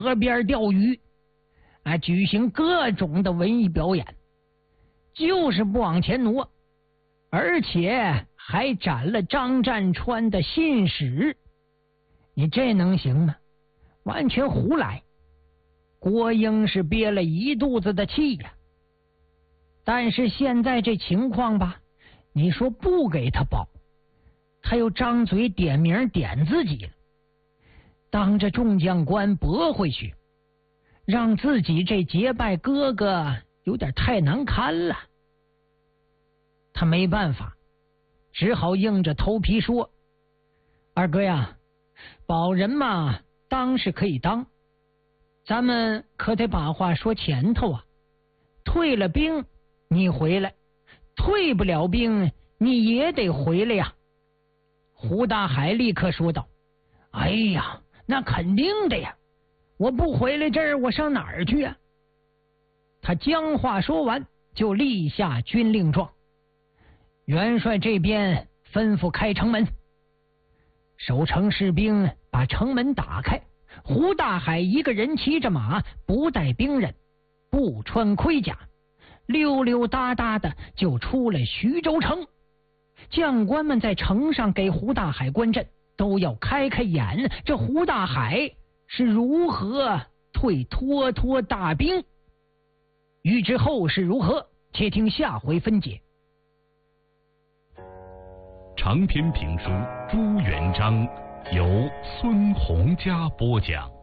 河边钓鱼，举行各种的文艺表演，就是不往前挪，而且还斩了张占川的信使。你这能行吗？完全胡来。郭英是憋了一肚子的气呀。但是现在这情况吧，你说不给他保，他又张嘴点名点自己了，当着众将官驳回去，让自己这结拜哥哥有点太难堪了。他没办法，只好硬着头皮说：二哥呀，保人嘛当是可以当，咱们可得把话说前头啊，退了兵你回来，退不了兵你也得回来呀。胡大海立刻说道：哎呀，那肯定的呀，我不回来这儿我上哪儿去啊？他将话说完就立下军令状。元帅这边吩咐开城门，守城士兵把城门打开，胡大海一个人骑着马，不带兵刃，不穿盔甲，溜溜达达的就出了徐州城。将官们在城上给胡大海观阵，都要开开眼，这胡大海是如何退脱脱大兵。欲知后事如何，且听下回分解。 长篇评书《朱元璋》由孙洪嘉播讲。